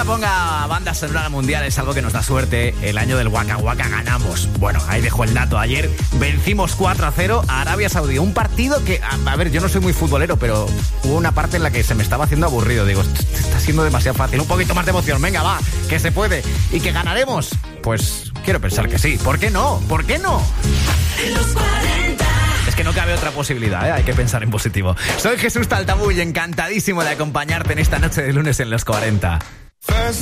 Ponga banda sonora mundial es algo que nos da suerte. El año del Waka Waka ganamos. Bueno, ahí dejo el dato. Ayer vencimos 4-0 a Arabia Saudí. Un partido que, a ver, yo no soy muy futbolero, pero hubo una parte en la que se me estaba haciendo aburrido. Digo, está siendo demasiado fácil. Un poquito más de emoción. Venga, va, que se puede. ¿Y que ganaremos? Pues quiero pensar que sí. ¿Por qué no? ¿Por qué no? Los 40. Es que no cabe otra posibilidad, ¿eh? Hay que pensar en positivo. Soy Jesús Taltabú y encantadísimo de acompañarte en esta noche de lunes en los 40.